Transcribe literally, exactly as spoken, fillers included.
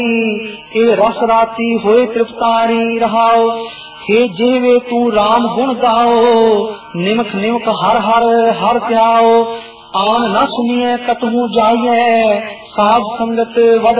ਇਹ ਰਸ ਰਾਤੀ ਹੋਏ ਤ੍ਰਿਪਤਾਰੀ ਰਹਾਓ। हे जेवे तू राम गुण गाओ, निमक निमक हर हर हर त्याओ। आन न सुनिए कतहु जाइए, साध संगत वड